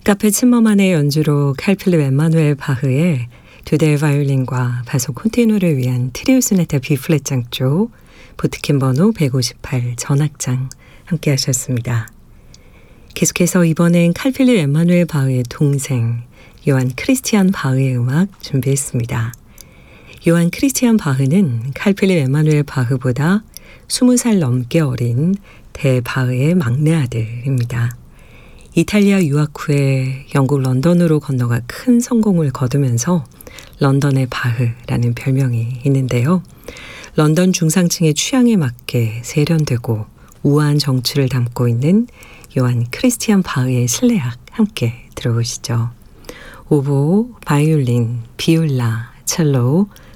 카페 침머만의 연주로 칼 필립 엠마누엘 바흐의 두 대의 바이올린과 바소 콘티누를 위한 트리오 소나타 B플랫 장조 보트킨 번호 158 전악장 함께 하셨습니다. 계속해서 이번엔 칼 필립 엠마누엘 바흐의 동생 요한 크리스티안 바흐의 음악 준비했습니다. 요한 크리스티안 바흐는 칼 필립 엠마누엘 바흐보다 20살 넘게 어린 대바흐의 막내 아들입니다. 이탈리아 유학 후에 영국 런던으로 건너가 큰 성공을 거두면서 런던의 바흐라는 별명이 있는데요. 런던 중상층의 취향에 맞게 세련되고 우아한 정취를 담고 있는 요한 크리스티안 바흐의 실내악 함께 들어보시죠. 오보, 바이올린, 비올라, 첼로,